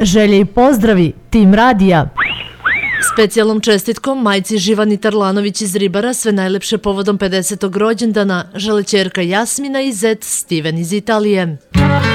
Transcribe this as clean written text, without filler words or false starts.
Želje i pozdravi, tim radija. Specijalnom čestitkom majci Živani Tarlanović iz Ribara, sve najlepše povodom 50. rođendana, žele ćerka Jasmina i zet Steven iz Italije.